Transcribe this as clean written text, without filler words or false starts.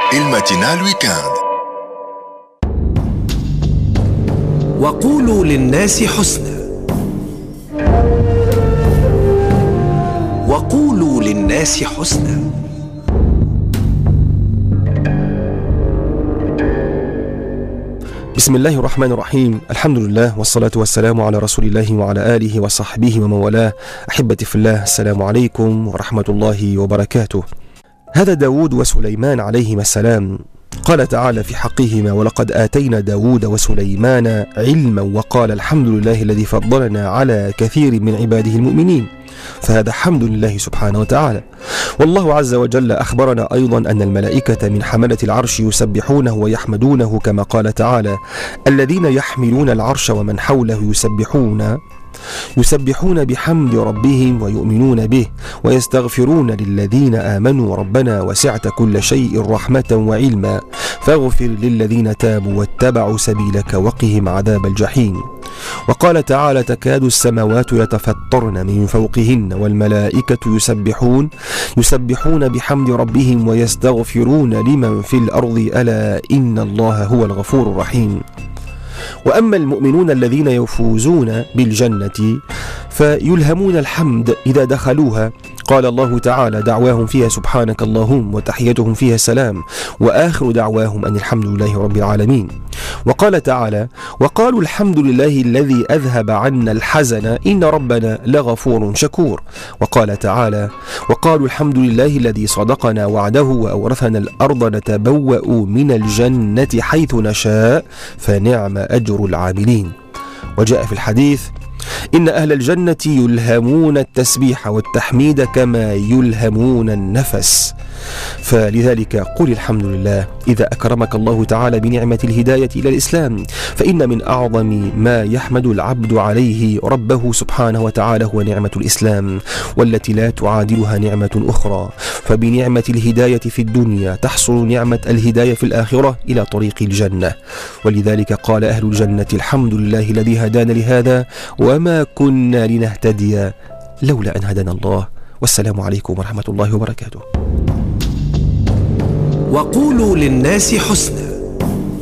الماتينال ويكاند. وقولوا للناس حسنا. وقولوا للناس حسنا. بسم الله الرحمن الرحيم. الحمد لله والصلاة والسلام على رسول الله وعلى آله وصحبه ومن والاه. أحبتي في الله، السلام عليكم ورحمة الله وبركاته. هذا داود وسليمان عليهما السلام. قال تعالى في حقهما: ولقد آتينا داود وسليمان علما، وقال الحمد لله الذي فضلنا على كثير من عباده المؤمنين. فهذا حمد لله سبحانه وتعالى. والله عز وجل أخبرنا أيضا أن الملائكة من حملة العرش يسبحونه ويحمدونه، كما قال تعالى: الذين يحملون العرش ومن حوله يسبحون بحمد ربهم ويؤمنون به ويستغفرون للذين آمنوا ربنا وسعت كل شيء رحمة وعلما فاغفر للذين تابوا واتبعوا سبيلك وقهم عذاب الجحيم. وقال تعالى: تكاد السماوات يتفطرن من فوقهن والملائكة يسبحون بحمد ربهم ويستغفرون لمن في الأرض ألا إن الله هو الغفور الرحيم. وأما المؤمنون الذين يفوزون بالجنة فيلهمون الحمد إذا دخلوها. قال الله تعالى: دعواهم فيها سبحانك اللهم وتحيتهم فيها سلام وآخر دعواهم أن الحمد لله رب العالمين. وقال تعالى: وقالوا الحمد لله الذي أذهب عنا الحزن إن ربنا لغفور شكور. وقال تعالى: وقالوا الحمد لله الذي صدقنا وعده وأورثنا الأرض نتبوأ من الجنة حيث نشاء فنعم أجر العاملين. وجاء في الحديث: إن أهل الجنة يلهمون التسبيح والتحميد كما يلهمون النفس. فلذلك قل الحمد لله إذا أكرمك الله تعالى بنعمة الهداية إلى الإسلام، فإن من أعظم ما يحمد العبد عليه ربه سبحانه وتعالى هو نعمة الإسلام، والتي لا تعادلها نعمة أخرى. فبنعمة الهداية في الدنيا تحصل نعمة الهداية في الآخرة إلى طريق الجنة. ولذلك قال أهل الجنة: الحمد لله الذي هدانا لهذا وما كنا لنهتدي لولا أن هدانا الله. والسلام عليكم ورحمة الله وبركاته. وقولوا للناس حسنا.